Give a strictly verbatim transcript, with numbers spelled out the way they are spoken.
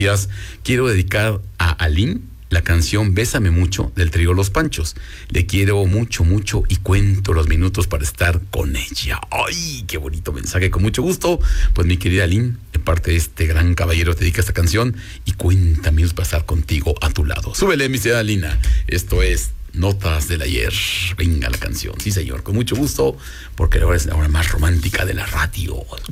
días. Quiero dedicar a Aline la canción Bésame Mucho del trío Los Panchos. Le quiero mucho, mucho y cuento los minutos para estar con ella. ¡Ay, qué bonito mensaje! Con mucho gusto. Pues mi querida Aline, de parte de este gran caballero, te dedica esta canción y cuenta minutos para estar contigo a tu lado. Súbele, mi querida Alina. Esto es Notas del Ayer. Venga la canción. Sí, señor, con mucho gusto, porque ahora es la hora más romántica de la radio.